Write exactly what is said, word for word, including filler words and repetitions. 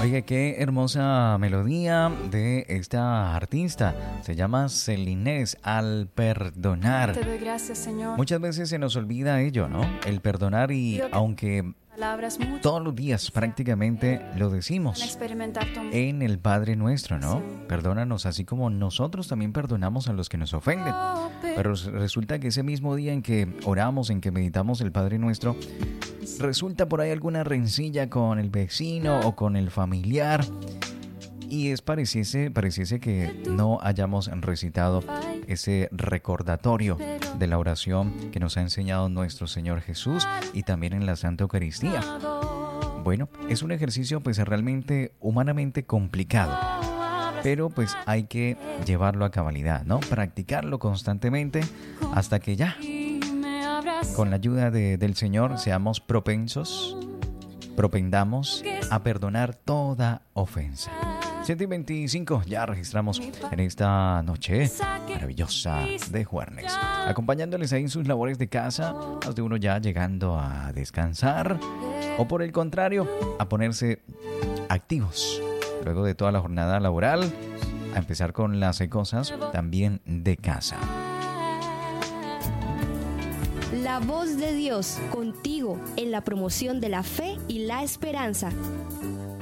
Oye, qué hermosa melodía de esta artista. Se llama Celines, Al Perdonar. Te doy gracias, Señor. Muchas veces se nos olvida ello, ¿no? El perdonar, y aunque todos los días prácticamente lo decimos en el Padre Nuestro, ¿no? Perdónanos así como nosotros también perdonamos a los que nos ofenden. Pero resulta que ese mismo día en que oramos, en que meditamos el Padre Nuestro, resulta por ahí alguna rencilla con el vecino o con el familiar, y es pareciese, pareciese que no hayamos recitado ese recordatorio de la oración que nos ha enseñado nuestro Señor Jesús y también en la Santa Eucaristía. Bueno, es un ejercicio pues realmente humanamente complicado, pero pues hay que llevarlo a cabalidad, ¿no? Practicarlo constantemente hasta que ya, con la ayuda de, del Señor, seamos propensos, propendamos a perdonar toda ofensa. siete y veinticinco, ya registramos en esta noche maravillosa de jueves, acompañándoles ahí en sus labores de casa, más de uno ya llegando a descansar, o por el contrario, a ponerse activos luego de toda la jornada laboral, a empezar con las cosas también de casa. La voz de Dios contigo en la promoción de la fe y la esperanza.